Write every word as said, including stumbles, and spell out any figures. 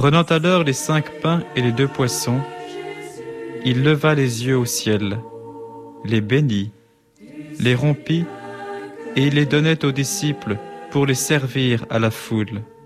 Prenant alors les cinq pains et les deux poissons, il leva les yeux au ciel, les bénit, les rompit, et il les donnait aux disciples pour les servir à la foule.